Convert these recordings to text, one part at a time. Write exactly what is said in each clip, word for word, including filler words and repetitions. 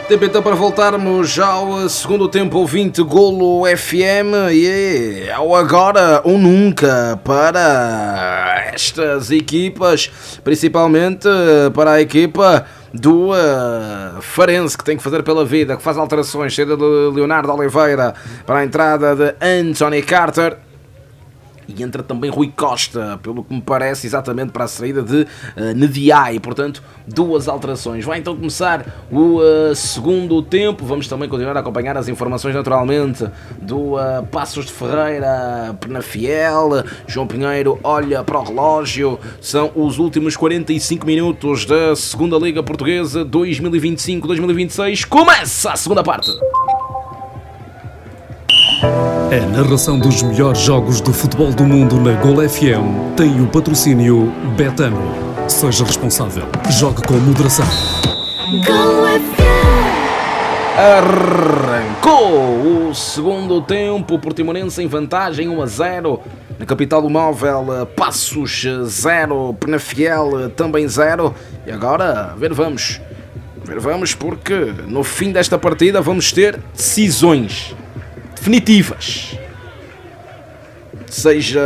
Tempo então para voltarmos ao segundo tempo ouvinte Golo F M e é o agora ou nunca para estas equipas, principalmente para a equipa do uh, Farense, que tem que fazer pela vida, que faz alterações, saída de Leonardo Oliveira para a entrada de Anthony Carter. E entra também Rui Costa, pelo que me parece, exatamente para a saída de uh, Nediai. Portanto, duas alterações. Vai então começar o uh, segundo tempo. Vamos também continuar a acompanhar as informações, naturalmente, do uh, Passos de Ferreira, Penafiel. João Pinheiro olha para o relógio. São os últimos quarenta e cinco minutos da segunda Liga Portuguesa dois mil e vinte e cinco dois mil e vinte e seis. Começa a segunda parte. A narração dos melhores jogos do futebol do mundo na Golo F M tem o patrocínio Betano. Seja responsável. Jogue com moderação. Golo F M. Arrancou o segundo tempo. Portimonense em vantagem um a zero. Na capital do móvel, Passos zero. Penafiel também zero. E agora, ver vamos. Ver vamos porque no fim desta partida vamos ter decisões definitivas, seja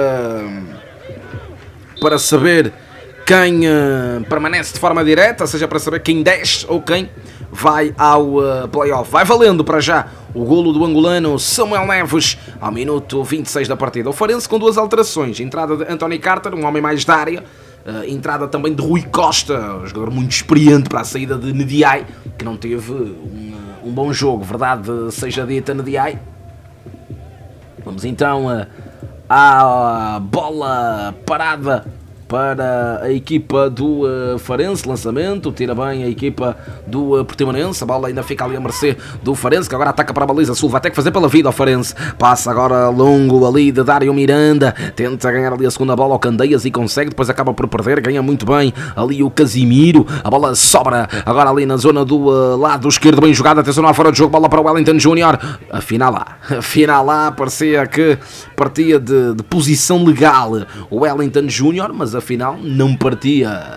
para saber quem uh, permanece de forma direta, seja para saber quem desce ou quem vai ao uh, play-off. Vai valendo para já o golo do angolano Samuel Neves ao minuto vinte e seis da partida. O Farense com duas alterações: entrada de Anthony Carter, um homem mais da área, uh, entrada também de Rui Costa, um jogador muito experiente, para a saída de Nediai, que não teve um, um bom jogo, verdade seja dita. Nediai. Vamos então à bola parada para a equipa do uh, Farense, lançamento, tira bem a equipa do uh, Portimonense, a bola ainda fica ali a mercê do Farense, que agora ataca para a baliza sul, vai ter que fazer pela vida ao Farense, passa agora longo ali de Dário Miranda, tenta ganhar ali a segunda bola ao Candeias e consegue, depois acaba por perder, ganha muito bem ali o Casimiro, a bola sobra agora ali na zona do uh, lado esquerdo, bem jogada, atenção lá fora de jogo, bola para o Wellington Júnior, afinal lá, afinal lá, parecia que partia de, de posição legal o Wellington Júnior, mas a afinal não partia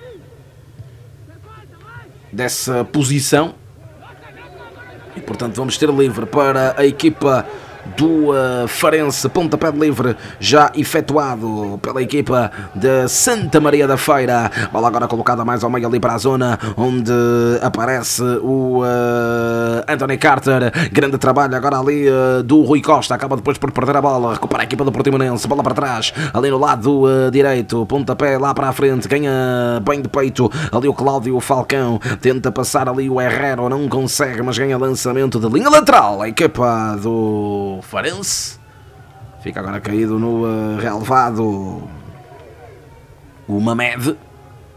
dessa posição e portanto vamos ter livre para a equipa do uh, Farense. Pontapé de livre já efetuado pela equipa de Santa Maria da Feira. Bola agora colocada mais ao meio ali para a zona onde aparece o uh, Anthony Carter. Grande trabalho agora ali uh, do Rui Costa. Acaba depois por perder a bola. Recupera a equipa do Portimonense. Bola para trás. Ali no lado uh, direito. Pontapé lá para a frente. Ganha bem de peito. Ali o Cláudio Falcão. Tenta passar ali o Herrero. Não consegue, mas ganha lançamento de linha lateral. A equipa do Farense fica agora caído no uh, relevado o Mamed.